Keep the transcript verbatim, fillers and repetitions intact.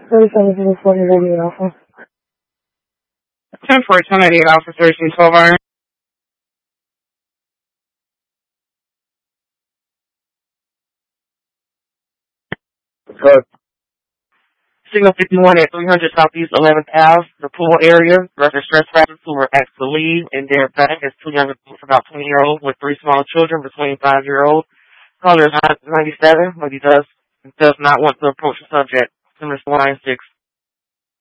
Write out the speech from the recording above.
thirty-seven zero four eighty-eight Alpha. ten four, ten eighty-eight Alpha, thirteen twelve iron. Good. Signal fifty-one at three hundred Southeast eleventh Avenue, the pool area. Record stress fractures who were asked to leave, and their back is two young adults, about twenty year olds, with three small children between five year olds. Caller is ninety-seven, but he does does not want to approach the subject. Number four nine six.